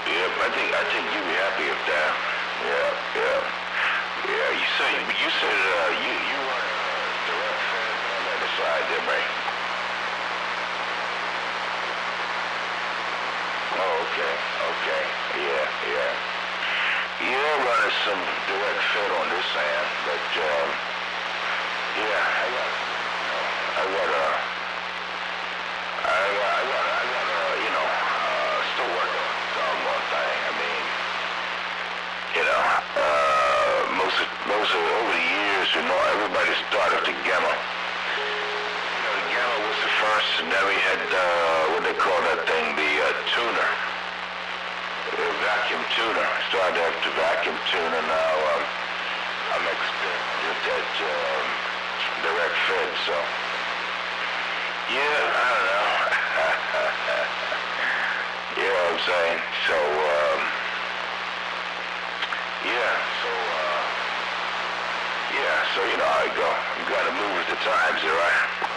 Yep, I think you'd be happy with that. Yeah, yeah. Yeah, you said you want direct fed on the other side there, right? Oh, okay, okay. Yeah, yeah. Yeah, running some direct fed on this end, but yeah, I got still working on one thing. I mean, most of over the years, everybody started to gamma. The gamma was the first, and then we had what they call that thing, the tuner, the vacuum tuner. Started after vacuum tuner. Now I'm experimenting with that direct fed. So yeah, I don't know. You know what I'm saying? So yeah, so you know how I go. You gotta move with the times, all right?